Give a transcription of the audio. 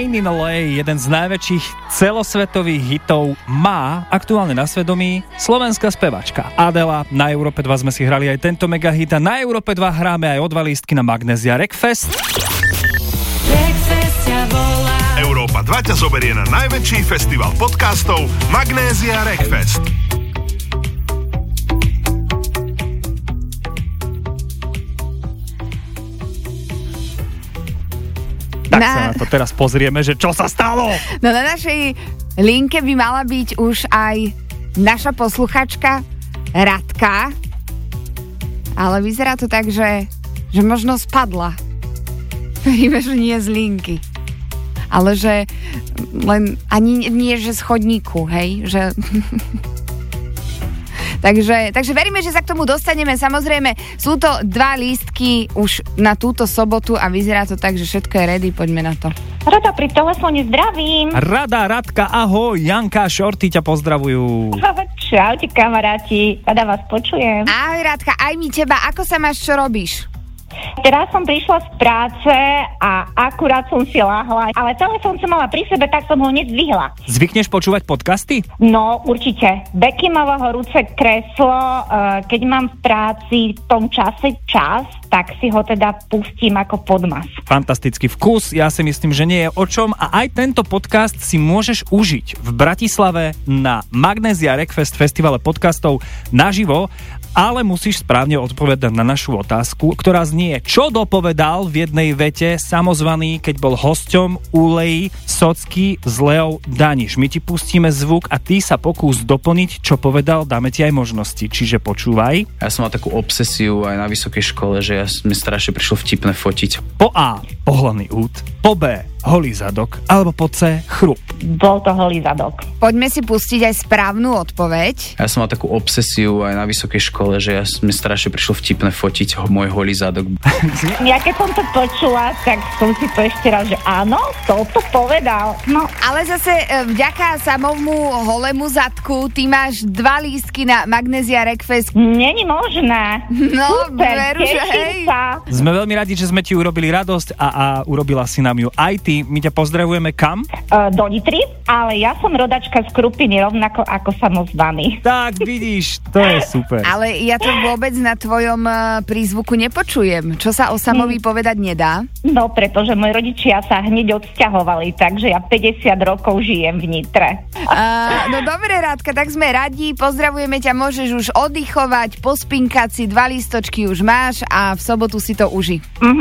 Rain in LA, jeden z najväčších celosvetových hitov, má aktuálne na svedomí slovenská spevačka Adela. Na Európe 2 sme si hrali aj tento megahit a na Európe 2 hráme aj o 2 lístky na Magnesia Rockfest. Európa 2 ťa zoberie na najväčší festival podcastov Magnesia Rockfest. Tak sa na to teraz pozrieme, že čo sa stalo. No na našej linke by mala byť už aj naša posluchačka Radka, ale vyzerá to tak, že možno spadla. Veríme, že nie z linky. Ale že len ani nie, že z chodníku, hej? Že... Takže veríme, že sa k tomu dostaneme. Samozrejme, sú to 2 lístky už na túto sobotu a vyzerá to tak, že všetko je ready. Poďme na to. Rada pri telefóne, zdravím. Radka, ahoj. Janka, Šorty ťa pozdravujú. Čaute, kamaráti. Rada vás počujem. Ahoj, Radka, aj mi teba. Ako sa máš, čo robíš? Teraz som prišla z práce a akurát som si láhla, ale telefón som mala pri sebe, tak som ho hneď zdvihla. Zvykneš počúvať podcasty? No, určite. Beky má horúce kreslo, keď mám v práci v tom čase čas, tak si ho teda pustím ako podmas. Fantastický vkus, ja si myslím, že nie je o čom a aj tento podcast si môžeš užiť v Bratislave na Magnesia Rockfest festivale podcastov naživo, ale musíš správne odpovedať na našu otázku, ktorá znie, čo dopovedal v jednej vete samozvaný, keď bol hosťom u Leji Socky s Leou Daniš. My ti pustíme zvuk a ty sa pokús doplniť, čo povedal, dáme ti aj možnosti, čiže počúvaj. Ja som mal takú obsesiu aj na vysokej škole, že mi strašne prišlo vtipné fotiť. Po A, pohlavný út, po B, holý zadok, alebo po C, chrup. Bol to holý zadok. Poďme si pustiť aj správnu odpoveď. Ja som mal takú obsesiu aj na vysokej škole, že mi strašne prišlo vtipné fotiť môj holý zadok. Ja keď som to počula, tak som si to ešte raz, že áno, toto povedal. No. Ale zase vďaka samomu holému zadku ty máš 2 lístky na Magnesia Rockfest. Není možné. No, super, veru, že hej. sa. Sme veľmi radi, že sme ti urobili radosť a urobila si nám ju aj ty. My ťa pozdravujeme kam? Do Nitry, ale ja som rodačka z Krupiny, rovnako ako samozvaný. Tak, vidíš, to je super. Ale ja to vôbec na tvojom prízvuku nepočujem. Čo sa o Samovi povedať nedá? No, pretože moji rodičia sa hneď odsťahovali, takže ja 50 rokov žijem v Nitre. No dobre, Rádka, tak sme radi, pozdravujeme ťa, môžeš už oddychovať, pospinkať si, 2 lístočky už máš a v sobotu si to uži.